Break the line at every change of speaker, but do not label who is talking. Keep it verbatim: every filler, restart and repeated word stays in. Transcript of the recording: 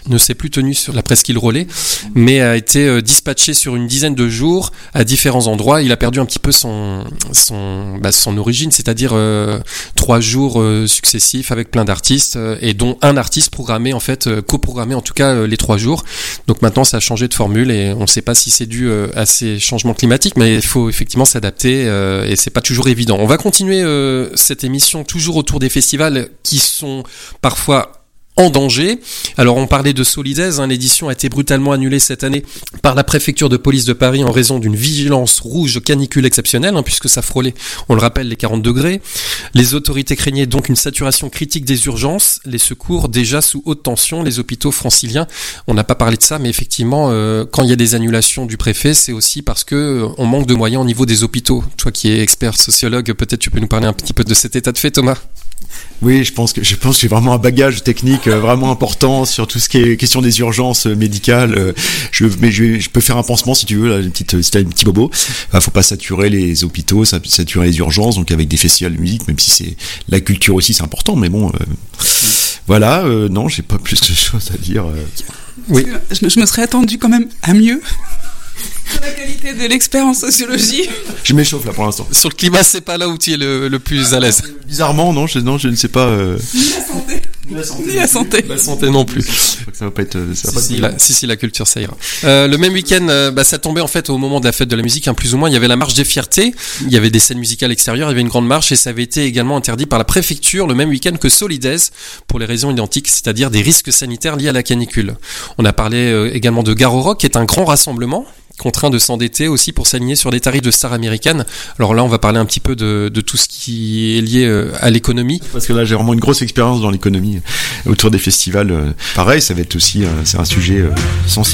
ne s'est plus tenu sur la presqu'île Rollet, mais a été euh, dispatché sur une dizaine de jours à différents endroits. Il a perdu un petit peu son son bah, son origine, c'est-à-dire euh, trois jours euh, successifs avec plein d'artistes euh, et dont un artiste programmé en fait euh, coprogrammé en tout cas euh, les trois jours. Donc maintenant ça a changé de formule et on ne sait pas si c'est dû euh, à ces changements climatiques, mais il faut effectivement s'adapter euh, et c'est pas toujours évident. On va continuer euh, cette émission toujours autour des festivals qui sont parfois en danger. Alors on parlait de Solidaise, hein, l'édition a été brutalement annulée cette année par la préfecture de police de Paris en raison d'une vigilance rouge canicule exceptionnelle, hein, puisque ça frôlait, on le rappelle, les quarante degrés. Les autorités craignaient donc une saturation critique des urgences, les secours déjà sous haute tension, les hôpitaux franciliens. On n'a pas parlé de ça, mais effectivement, euh, quand il y a des annulations du préfet, c'est aussi parce que euh, on manque de moyens au niveau des hôpitaux. Toi qui es expert sociologue, peut-être tu peux nous parler un petit peu de cet état de fait, Thomas.
Oui, je pense que je pense que j'ai vraiment un bagage technique euh, vraiment important sur tout ce qui est question des urgences euh, médicales. Euh, je, mais je, je peux faire un pansement si tu veux, là, une petite, si t'as un petit bobo. Enfin, faut pas saturer les hôpitaux, saturer les urgences, donc avec des festivals de musique, même si c'est la culture aussi, c'est important. Mais bon, euh, voilà. Euh, non, j'ai pas plus de choses à dire. Euh.
Oui. Je, je me serais attendu quand même à mieux. Sur la qualité de l'expert en sociologie.
Je m'échauffe là pour l'instant.
Sur le climat, c'est pas là où tu es le, le plus à l'aise.
Bizarrement, non, je, non, je ne sais pas. Euh...
Ni la santé. Ni la santé. Ni la santé.
La santé non plus.
Je crois que ça va pas être. Ça va
si,
pas
si, la, si, si, la culture, ça ira. Euh, le même week-end, euh, bah, ça tombait en fait au moment de la fête de la musique, hein, plus ou moins. Il y avait la marche des fiertés. Il y avait des scènes musicales extérieures. Il y avait une grande marche et ça avait été également interdit par la préfecture le même week-end que Solidaise pour les raisons identiques, c'est-à-dire des risques sanitaires liés à la canicule. On a parlé euh, également de Garo Rock, qui est un grand rassemblement, contraint de s'endetter aussi pour s'aligner sur des tarifs de stars américaines. Alors là, on va parler un petit peu de, de tout ce qui est lié à l'économie.
Parce que là, j'ai vraiment une grosse expérience dans l'économie autour des festivals. Pareil, ça va être aussi, c'est un sujet sensible.